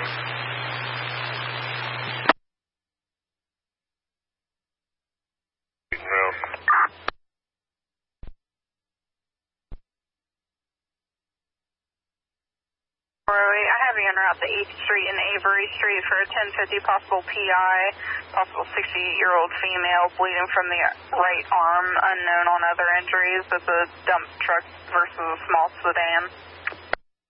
I have you en route to 8th Street and Avery Street for a 1050 possible PI, possible 60-year-old female bleeding from the right arm, unknown on other injuries. It's a dump truck versus a small sedan.